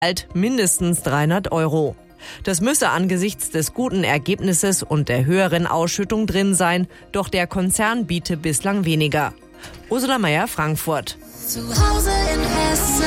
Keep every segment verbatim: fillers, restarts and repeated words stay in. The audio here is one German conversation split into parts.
Alt mindestens dreihundert Euro. Das müsse angesichts des guten Ergebnisses und der höheren Ausschüttung drin sein, doch der Konzern biete bislang weniger. Ursula Meier, Frankfurt. Zu Hause in Hessen.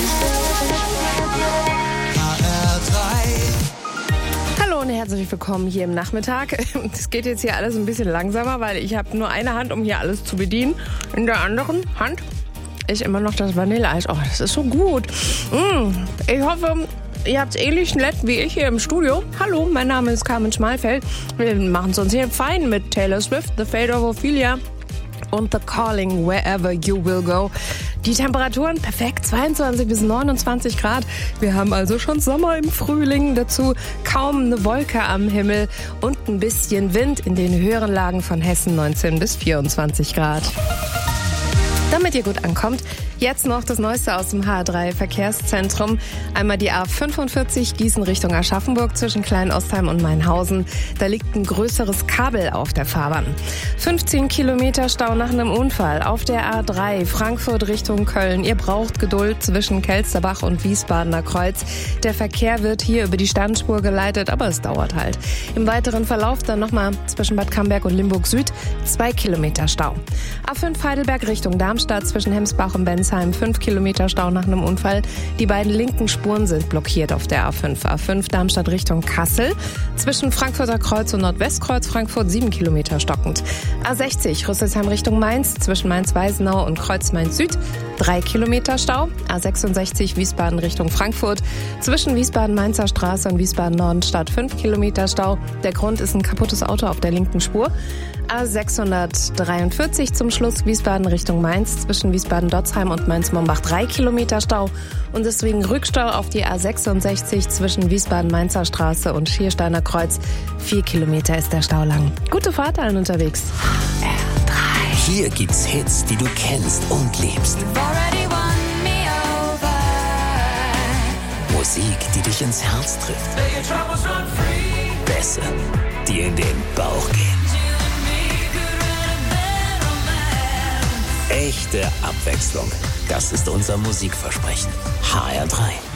Hallo und herzlich willkommen hier im Nachmittag. Es geht jetzt hier alles ein bisschen langsamer, weil ich habe nur eine Hand, um hier alles zu bedienen. In der anderen Hand ist immer noch das Vanilleeis. Oh, das ist so gut. Mm, ich hoffe, ihr habt es ähnlich nett wie ich hier im Studio. Hallo, mein Name ist Carmen Schmalfeld. Wir machen es uns hier fein mit Taylor Swift, The Fate of Ophelia und The Calling, Wherever You Will Go. Die Temperaturen perfekt, zweiundzwanzig bis neunundzwanzig Grad. Wir haben also schon Sommer im Frühling. Dazu kaum eine Wolke am Himmel und ein bisschen Wind in den höheren Lagen von Hessen, neunzehn bis vierundzwanzig Grad. Damit ihr gut ankommt, jetzt noch das Neueste aus dem H A drei Verkehrszentrum. Einmal die A fünfundvierzig Gießen Richtung Aschaffenburg zwischen Kleinostheim und Mainhausen. Da liegt ein größeres Kabel auf der Fahrbahn. fünfzehn Kilometer Stau nach einem Unfall auf der A drei Frankfurt Richtung Köln. Ihr braucht Geduld zwischen Kelsterbach und Wiesbadener Kreuz. Der Verkehr wird hier über die Standspur geleitet, aber es dauert halt. Im weiteren Verlauf dann nochmal zwischen Bad Camberg und Limburg Süd zwei Kilometer Stau. A fünf Heidelberg Richtung Darmstadt zwischen Hemsbach und Bensheim fünf Kilometer Stau nach einem Unfall. Die beiden linken Spuren sind blockiert auf der A fünf. A fünf Darmstadt Richtung Kassel. Zwischen Frankfurter Kreuz und Nordwestkreuz Frankfurt sieben Kilometer stockend. A sechzig Rüsselsheim Richtung Mainz zwischen Mainz-Weisenau und Kreuz Mainz Süd drei Kilometer Stau. A sechsundsechzig Wiesbaden Richtung Frankfurt zwischen Wiesbaden-Mainzer Straße und Wiesbaden-Nordenstadt fünf Kilometer Stau. Der Grund ist ein kaputtes Auto auf der linken Spur. A sechshundertdreiundvierzig zum Schluss Wiesbaden Richtung Mainz zwischen Wiesbaden-Dotzheim und Mainz-Mombach drei Kilometer Stau und deswegen Rückstau auf die A sechsundsechzig zwischen Wiesbaden-Mainzer Straße und Schiersteiner Kreuz. vier Kilometer ist der Stau lang. Gute Fahrt allen unterwegs. R drei. Hier gibt's Hits, die du kennst und liebst. Already won me over. Musik, die dich ins Herz trifft. Bässe, die in den Bauch gehen. Echte Abwechslung. Das ist unser Musikversprechen. H R drei.